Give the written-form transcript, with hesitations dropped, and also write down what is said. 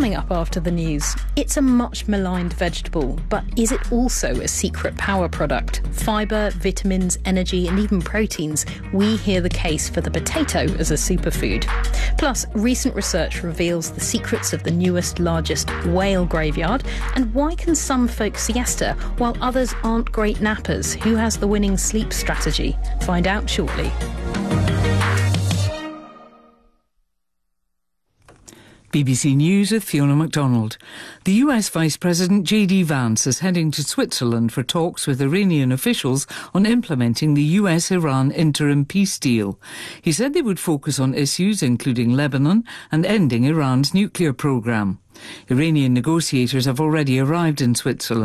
Coming up after the news, it's a much maligned vegetable, but is it also a secret power product? Fibre, vitamins, energy and even proteins. We hear the case for the potato as a superfood. Plus, recent research reveals the secrets of the newest, largest whale graveyard, and why can some folk siesta while others aren't great nappers? Who has the winning sleep strategy? Find out shortly. BBC News with Fiona MacDonald. The US Vice President J.D. Vance is heading to Switzerland for talks with Iranian officials on implementing the US-Iran interim peace deal. He said they would focus on issues including Lebanon and ending Iran's nuclear programme. Iranian negotiators have already arrived in Switzerland.